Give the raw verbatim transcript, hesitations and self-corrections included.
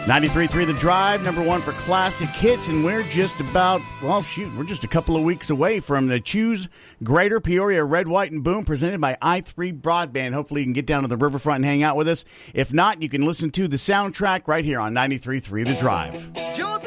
ninety-three point three The Drive, number one for classic hits, and we're just about, well, shoot, we're just a couple of weeks away from the Choose Greater Peoria Red, White, and Boom presented by i three Broadband. Hopefully you can get down to the riverfront and hang out with us. If not, you can listen to the soundtrack right here on ninety-three point three The Drive.